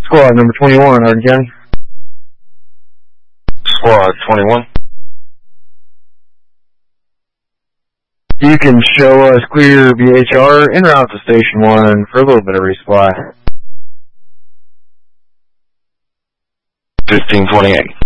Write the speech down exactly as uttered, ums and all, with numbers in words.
Squad number twenty-one, Hardin County. Squad twenty-one. You can show us clear B H R en route to Station one for a little bit of resupply. fifteen twenty-eight.